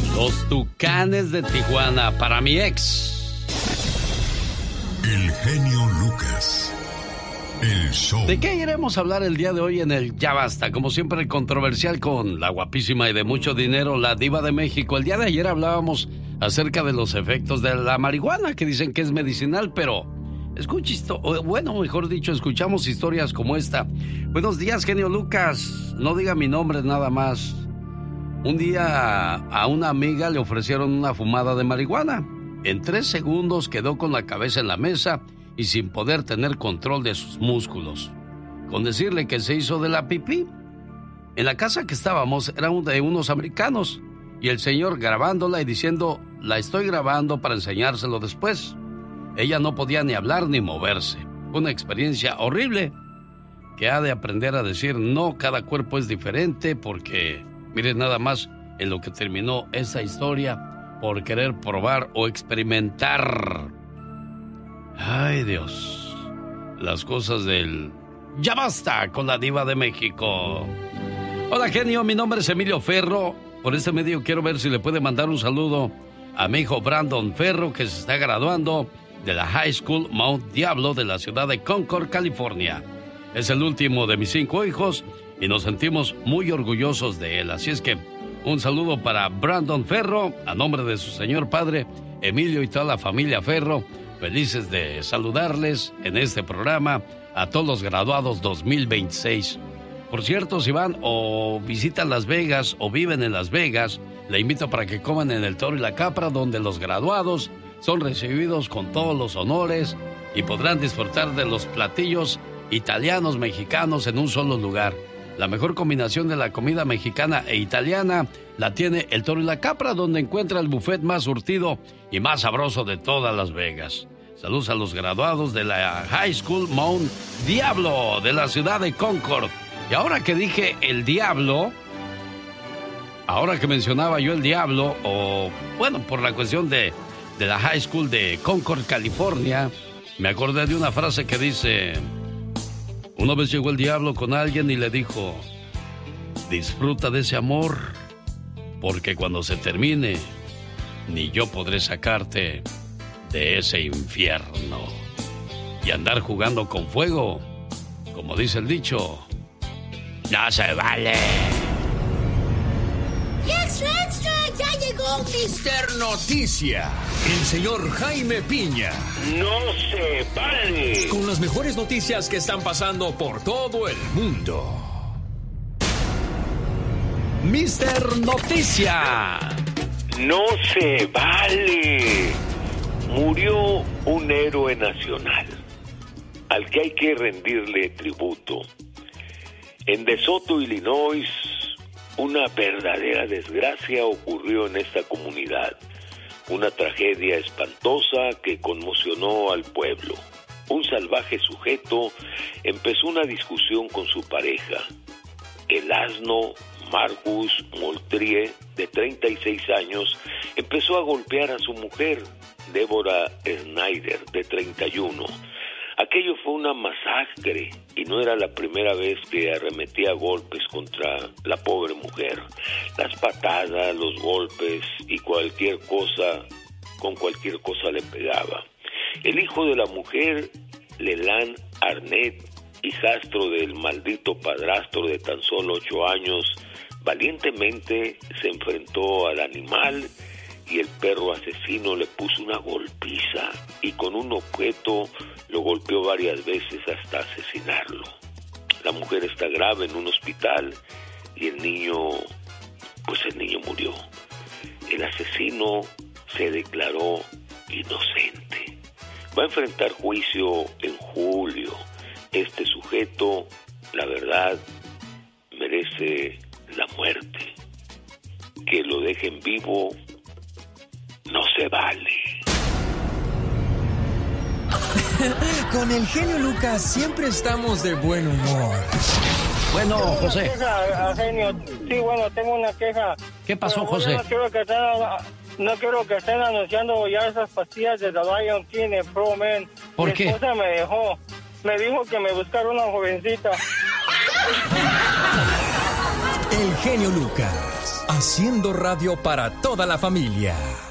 Los Tucanes de Tijuana para mi ex. El genio Lucas. El show. ¿De qué iremos a hablar el día de hoy en el Ya Basta? Como siempre, controversial con la guapísima y de mucho dinero, la diva de México. El día de ayer hablábamos acerca de los efectos de la marihuana, que dicen que es medicinal, pero mejor dicho, escuchamos historias como esta. Buenos días, genio Lucas. No diga mi nombre nada más. Un día a una amiga le ofrecieron una fumada de marihuana. En 3 segundos quedó con la cabeza en la mesa y sin poder tener control de sus músculos. Con decirle que se hizo de la pipí. En la casa que estábamos era de unos americanos y el señor grabándola y diciendo, la estoy grabando para enseñárselo después. Ella no podía ni hablar ni moverse. Fue una experiencia horrible que ha de aprender a decir no, cada cuerpo es diferente porque, miren nada más en lo que terminó esa historia por querer probar o experimentar. Ay, Dios. Las cosas del Ya Basta con la diva de México. Hola, genio, mi nombre es Emilio Ferro. Por este medio quiero ver si le puede mandar un saludo a mi hijo Brandon Ferro, que se está graduando de la High School Mount Diablo de la ciudad de Concord, California. Es el último de mis 5 hijos y nos sentimos muy orgullosos de él. Así es que un saludo para Brandon Ferro, a nombre de su señor padre, Emilio, y toda la familia Ferro. Felices de saludarles en este programa a todos los graduados 2026. Por cierto, si van o visitan Las Vegas o viven en Las Vegas, le invito para que coman en el Toro y la Capra, donde los graduados son recibidos con todos los honores y podrán disfrutar de los platillos italianos, mexicanos en un solo lugar. La mejor combinación de la comida mexicana e italiana la tiene el Toro y la Capra, donde encuentra el buffet más surtido y más sabroso de todas Las Vegas. Saludos a los graduados de la High School Mount Diablo de la ciudad de Concord. Y ahora que dije el diablo, ahora que mencionaba yo el diablo, por la cuestión de la High School de Concord, California, me acordé de una frase que dice: una vez llegó el diablo con alguien y le dijo, disfruta de ese amor, porque cuando se termine, ni yo podré sacarte de ese infierno. Y andar jugando con fuego, como dice el dicho, no se vale. ¡Extra, extra! ¡Ya llegó Mr. Noticia! El señor Jaime Piña. ¡No se vale! Con las mejores noticias que están pasando por todo el mundo. Mr. Noticia. ¡No se vale! Murió un héroe nacional al que hay que rendirle tributo. En DeSoto, Illinois, una verdadera desgracia ocurrió en esta comunidad. Una tragedia espantosa que conmocionó al pueblo. Un salvaje sujeto empezó una discusión con su pareja. El asno Marcus Moultrie, de 36 años, empezó a golpear a su mujer, Deborah Snyder, de 31. Aquello fue una masacre y no era la primera vez que arremetía golpes contra la pobre mujer. Las patadas, los golpes y con cualquier cosa le pegaba. El hijo de la mujer, Leland Arnett, hijastro del maldito padrastro de tan solo 8 años, valientemente se enfrentó al animal y el perro asesino le puso una golpiza y con un objeto lo golpeó varias veces hasta asesinarlo. La mujer está grave en un hospital y el niño murió. El asesino se declaró inocente. Va a enfrentar juicio en julio. Este sujeto, la verdad, merece la muerte. Que lo dejen vivo no se vale. Con el genio Lucas siempre estamos de buen humor. Bueno, José. Genio. Sí, bueno, tengo una queja. ¿Qué pasó, José? No quiero que estén anunciando ya esas pastillas de The Lion King en Pro Men. ¿Por qué? Mi esposa me dijo que me buscara una jovencita. El genio Lucas, Haciendo radio para toda la familia.